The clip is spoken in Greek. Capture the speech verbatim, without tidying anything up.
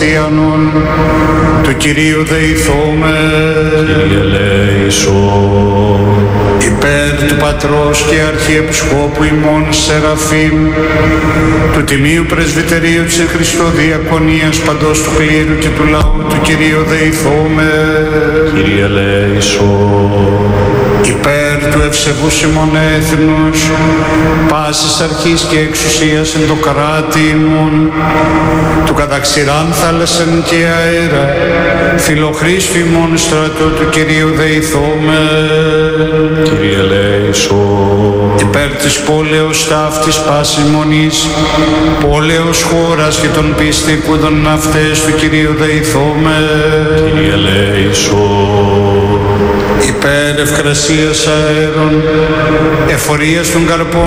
χριστιανών, του Κυρίου δεηθώμε. Κύριε ελέησον. Υπέρ του Πατρός και Αρχιεπισκόπου ημών Σεραφείμ, του Τιμίου Πρεσβυτερίου της εν Χριστώ Διακονίας παντός του κλήρου και του λαού του Κυρίου δεηθώμε. Κύριε ελέησον. Υπέρ του ευσεβούς ημών έθνους, πάσης αρχής και εξουσίας εν το κράτη ημών, του καταξηράν θάλασσαν και αέρα, φιλοχρήστου ημών στρατό του Κυρίου δεηθώμε. Κύριε ελέησον. Υπέρ της πόλεως ταύτης πάσης μονής, πόλεως χώρας και των πιστικούδων αυτές του Κυρίου δεηθώμε. Κύριε ελέησον. Υπέρ ευκρασίας αέρων, εφορίας των καρπών